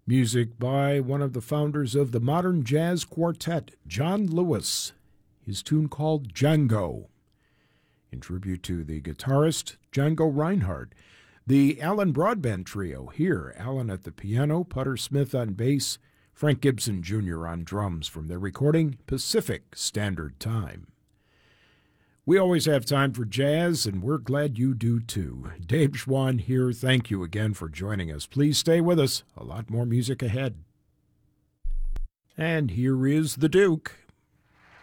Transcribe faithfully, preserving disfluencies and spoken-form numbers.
Music by one of the founders of the modern jazz quartet, John Lewis, his tune called Django, in tribute to the guitarist Django Reinhardt. The Alan Broadbent Trio here, Alan at the piano, Putter Smith on bass, Frank Gibson Junior on drums from their recording Pacific Standard Time. We always have time for jazz, and we're glad you do too. Dave Schwann here. Thank you again for joining us. Please stay with us. A lot more music ahead. And here is the Duke.